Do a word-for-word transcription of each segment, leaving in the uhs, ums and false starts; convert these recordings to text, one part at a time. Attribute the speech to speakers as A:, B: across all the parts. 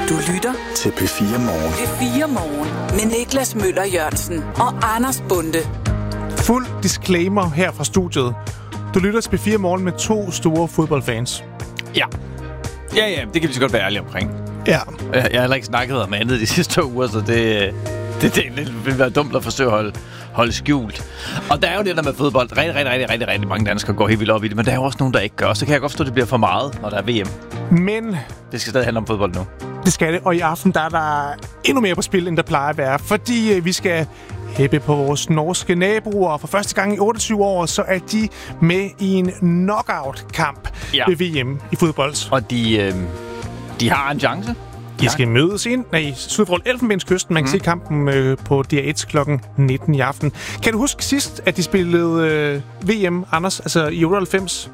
A: Du lytter
B: til P fire Morgen.
A: P fire Morgen med Niklas Møller Jørgensen og Anders Bonde.
C: Fuld disclaimer her fra studiet. Du lytter til P fire Morgen med to store fodboldfans.
D: Ja. Ja, ja, det kan vi så godt være ærlige omkring.
C: Ja.
D: Jeg, jeg har heller ikke snakket om andet de sidste to uger, så det, det, det, det vil være dumt at forsøge at holde, holde skjult. Og der er jo det der med fodbold. Rigtig, rigtig, rigtig, rigtig, rigtig mange danskere går helt vildt op i det, men der er jo også nogen, der ikke gør. Så kan jeg godt forstå, at det bliver for meget, når der er V M.
C: Men
D: det skal stadig handle om fodbold nu.
C: Det skal det, og i aften der er der endnu mere på spil, end der plejer at være, fordi øh, vi skal hæppe på vores norske naboer. For første gang i otteogtyve år, så er de med i en knockout-kamp ja. ved V M i fodbold.
D: Og de, øh, de har en chance.
C: De skal mødes ind i syd for Elfenbenskysten. Man kan mm. se kampen øh, på D R et klokken nitten i aften. Kan du huske sidst, at de spillede øh, V M, Anders, altså i otteoghalvfems?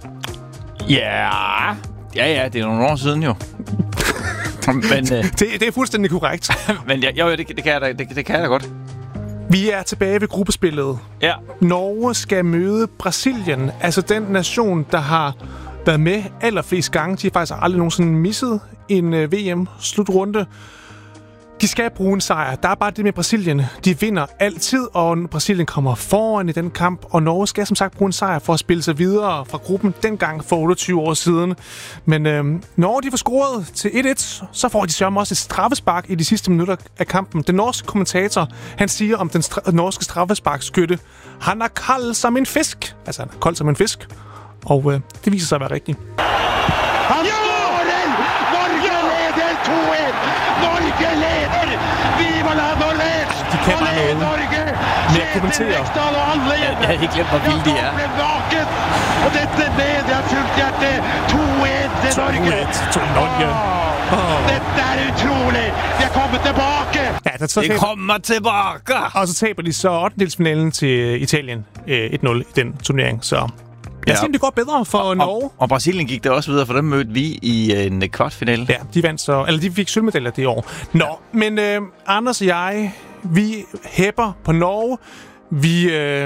D: Ja, ja, ja, det er nogle år siden jo. men, øh,
C: det, det er fuldstændig korrekt.
D: men ja, jo, det, det, kan jeg da, det, det kan jeg da godt.
C: Vi er tilbage ved gruppespillet.
D: Ja.
C: Norge skal møde Brasilien, altså den nation, der har været med allerflest gange. De har faktisk aldrig nogensinde misset en øh, V M-slutrunde. De skal bruge en sejr. Der er bare det med Brasilien. De vinder altid, og Brasilien kommer foran i den kamp. Og Norge skal som sagt bruge en sejr for at spille sig videre fra gruppen dengang for otteogtyve år siden. Men øh, Norge de får scoret til et et, så får de sørme også et straffespark i de sidste minutter af kampen. Den norske kommentator, han siger om den stra- norske straffesparkskytte, han er kold som en fisk. Altså, han er kold som en fisk. Og øh, det viser sig at være rigtigt.
E: Han skårer! Norge leder to et! Norge leder! Viva la Norge!
C: De kan bare noget med at kommentere.
D: Jeg, jeg har ikke glemt, hvor vilde de er.
E: Og dette med er fuldt hjerte. to et til Norge.
C: til Norge.
E: Oh. Dette er utrolig. Vi er kommet tilbage.
C: Ja, der så
D: det kommer tilbage.
C: Og så taber de så ottendedelsfinalen til Italien øh, et nul i den turnering, så jeg synes, ja. det går bedre for
D: og,
C: Norge.
D: Og, og Brasilien gik der også videre, for dem mødte vi i en kvartfinale.
C: Ja, de vandt så, eller de fik sølvmedaljer det år. Nå, ja. men øh, Anders og jeg, vi hæpper på Norge. Vi øh,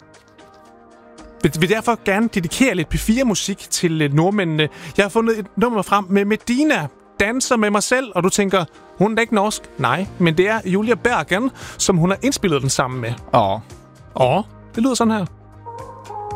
C: vil, vil derfor gerne dedikere lidt P fire musik til øh, nordmændene. Jeg har fundet et nummer frem med Medina, danser med mig selv, og du tænker, hun er da ikke norsk? Nej, men det er Julia Bergen, som hun har indspillet den sammen med.
D: Åh.
C: Åh, det lyder sådan her.